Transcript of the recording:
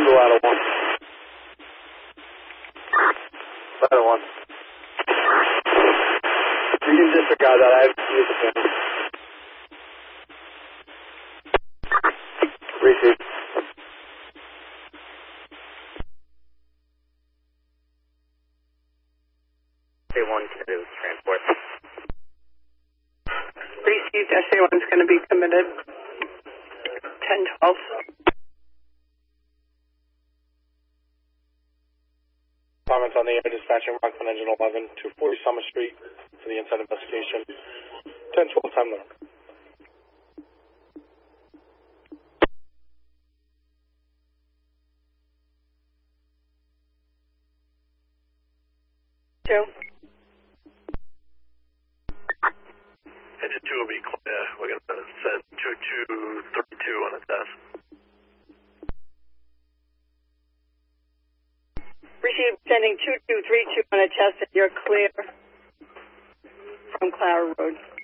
Blue out of 1. Out of 1. You can disregard that. I have to use it again. Receive. SA1 can do transport. Received. SA1 is going to be committed. 10-12. Comments on the air dispatching Rockland Engine 11, 240 Summer Street for the inside investigation. 10-12 time now. Two. Engine 2 will be clear. We're going to send 2232 on a test. Received, sending 2232 on a test, and you're clear from Clara Road.